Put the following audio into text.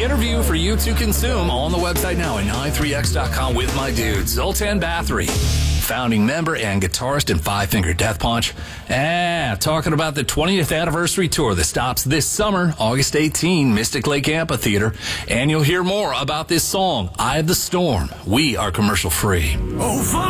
the interview for you to consume on the website now at 93x.com with my dude, Zoltan Bathory, founding member and guitarist in Five Finger Death Punch. Talking about the 20th anniversary tour that stops this summer, August 18, Mystic Lake Amphitheater. And you'll hear more about this song, Eye of the Storm. We are commercial free. Oh,